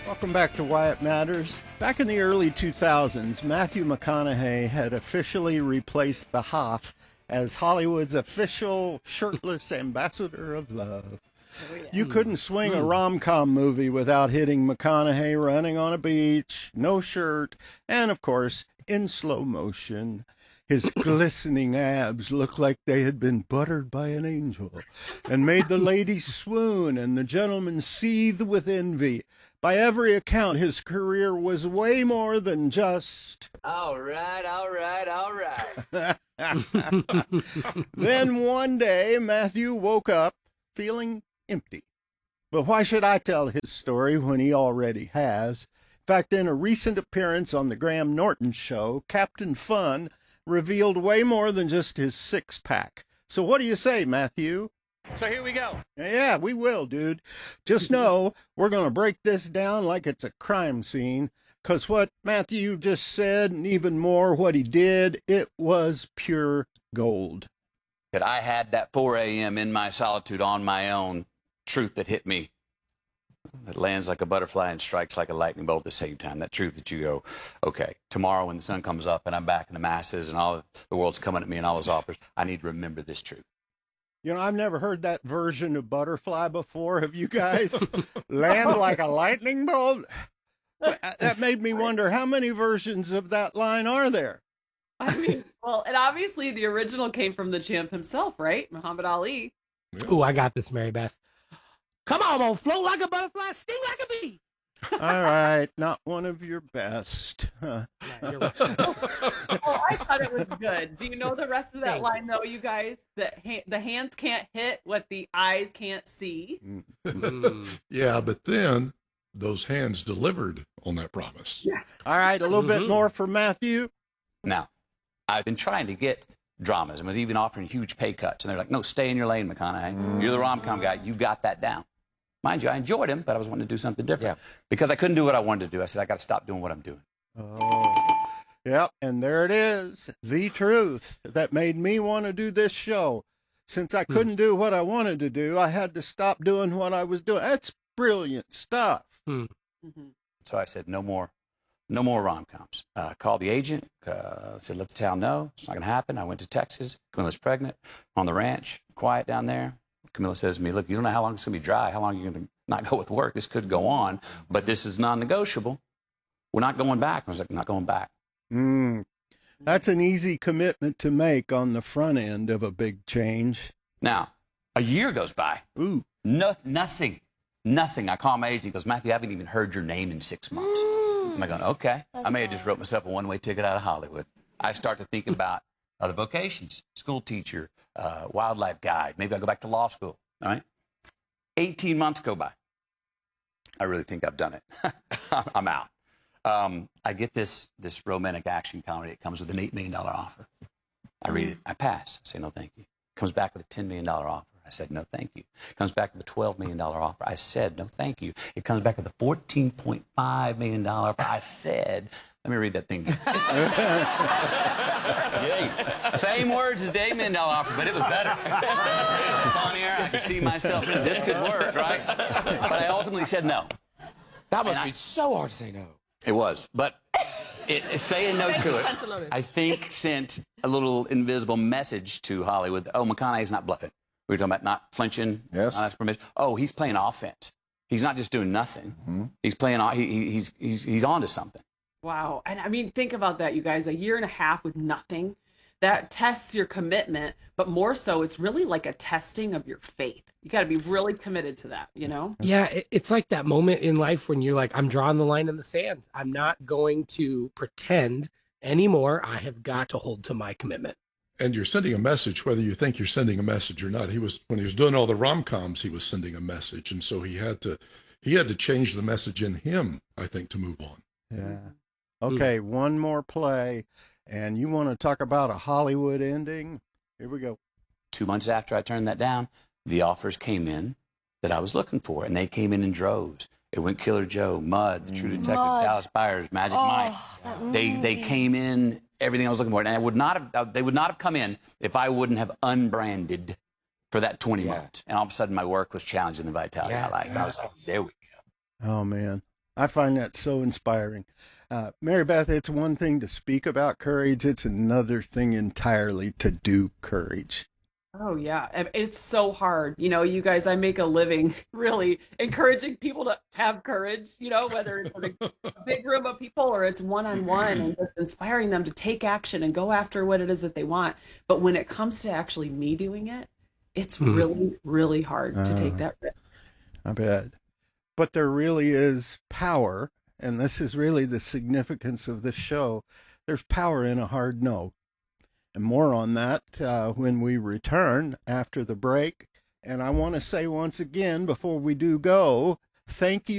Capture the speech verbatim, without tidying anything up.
Welcome back to Why It Matters. Back in the early two thousands, Matthew McConaughey had officially replaced the Hoff as Hollywood's official shirtless ambassador of love. Oh, yeah. You couldn't swing a rom-com movie without hitting McConaughey running on a beach, no shirt, and, of course, in slow motion. His glistening abs looked like they had been buttered by an angel and made the ladies swoon and the gentlemen seethe with envy. By every account, his career was way more than just... All right, all right, all right. Then one day, Matthew woke up feeling empty. But why should I tell his story when he already has? In fact, in a recent appearance on the Graham Norton Show, Captain Fun revealed way more than just his six-pack. So what do you say, Matthew? So here we go. Yeah, we will, dude. Just know we're going to break this down like it's a crime scene, because what Matthew just said, and even more what he did, it was pure gold. That I had that four a.m. in my solitude on my own truth that hit me. It lands like a butterfly and strikes like a lightning bolt at the same time. That truth that you go, okay, tomorrow when the sun comes up and I'm back in the masses and all the world's coming at me and all those offers, I need to remember this truth. You know, I've never heard that version of butterfly before. Have you guys? Land like a lightning bolt? That made me wonder, how many versions of that line are there? I mean, well, and obviously the original came from the champ himself, right? Muhammad Ali. Ooh, I got this, Mary Beth. Come on, on, float like a butterfly, sting like a bee. All right, not one of your best. Huh. Yeah, you're right. Oh, I thought it was good. Do you know the rest of that Thank line, you. though, you guys? That ha- the hands can't hit what the eyes can't see. Mm. Yeah, but then those hands delivered on that promise. Yeah. All right, a little mm-hmm. bit more for Matthew. Now, I've been trying to get dramas and was even offering huge pay cuts. And they're like, no, stay in your lane, McConaughey. Mm. You're the rom-com guy. You got that down. Mind you, I enjoyed him, but I was wanting to do something different. Yeah. Because I couldn't do what I wanted to do. I said, I got to stop doing what I'm doing. Oh, yep. And there it is. The truth that made me want to do this show. Since I couldn't hmm. do what I wanted to do, I had to stop doing what I was doing. That's brilliant stuff. Hmm. Mm-hmm. So I said, no more, no more rom-coms. Uh, called the agent, uh, said, let the town know. It's not going to happen. I went to Texas. Camilla's pregnant on the ranch, quiet down there. Camilla says to me, look, you don't know how long it's going to be dry, how long you're going to not go with work. This could go on, but this is non-negotiable. We're not going back. I was like, not going back. Mm, that's an easy commitment to make on the front end of a big change. Now, a year goes by. Ooh. No, nothing. Nothing. I call my agent. He goes, Matthew, I haven't even heard your name in six months. Mm. I'm going, okay. That's I may have just wrote myself a one-way ticket out of Hollywood. I start to think about other vocations, school teacher, uh, wildlife guide. Maybe I'll go back to law school, all right? eighteen months go by. I really think I've done it. I'm out. Um, I get this this romantic action comedy. It comes with an eight million dollars offer. I read it. I pass. I say, no, thank you. Comes back with a ten million dollars offer. I said, no, thank you. Comes back with a twelve million dollars offer. I said, no, thank you. It comes back with a fourteen point five million dollars offer. I said, let me read that thing. Yeah. Same words as the eight million dollars offer, but it was better. It was funnier. I could see myself in this could work, right? But I ultimately said no. That must and be I, so hard to say no. It was, but it, it, saying no to it, I think sent a little invisible message to Hollywood. Oh, McConaughey's not bluffing. We were talking about not flinching. Yes. Not permission. Oh, he's playing offense. He's not just doing nothing. Mm-hmm. He's playing. He, he's he's he's on to something. Wow. And I mean, think about that, you guys. A year and a half with nothing. That tests your commitment, but more so, it's really like a testing of your faith. You got to be really committed to that, you know? Yeah, it, it's like that moment in life when you're like, I'm drawing the line in the sand. I'm not going to pretend anymore. I have got to hold to my commitment. And you're sending a message, whether you think you're sending a message or not. He was, when he was doing all the rom-coms, he was sending a message. And so he had to, he had to change the message in him, I think, to move on. Yeah. Okay, mm. one more play. And you want to talk about a Hollywood ending? Here we go. Two months after I turned that down, the offers came in that I was looking for, and they came in in droves. It went Killer Joe, Mud, The True Detective, Mud. Dallas Buyers, Magic oh, Mike. They they came in everything I was looking for, and I would not have. They would not have come in if I wouldn't have unbranded for that twenty yeah. months. And all of a sudden, my work was challenging the vitality yeah, of my life. Yeah. I was like, there we go. Oh man. I find that so inspiring. Uh, Mary Beth, it's one thing to speak about courage. It's another thing entirely to do courage. Oh yeah, and it's so hard. You know, you guys, I make a living really encouraging people to have courage, you know, whether it's in a big room of people or it's one-on-one, and just inspiring them to take action and go after what it is that they want. But when it comes to actually me doing it, it's Hmm. really, really hard to take Uh. that risk. I bet. But there really is power, and this is really the significance of this show. There's power in a hard no. And more on that uh, when we return after the break. And I want to say once again, before we do go, thank you.